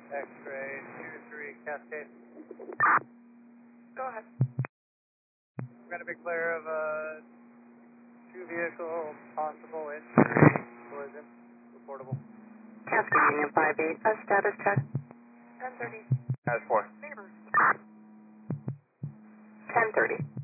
X-ray 23 Cascade. Go ahead. We're going to be clear of a two-vehicle possible injury collision. Reportable. Cascade Union 58, status check. 1030. Status 4. Neighbors. 1030.